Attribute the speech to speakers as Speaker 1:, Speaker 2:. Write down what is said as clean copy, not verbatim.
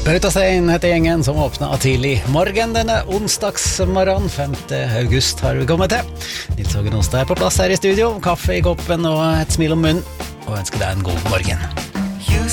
Speaker 1: Bautastein heter gjengen som åpnet tidlig morgen denne onsdagsmorgen. 5. august har vi kommet til. Nils Hågen Ostad er på plass her i studio, kaffe i koppen og et smil om munnen, og ønsker deg en god morgen.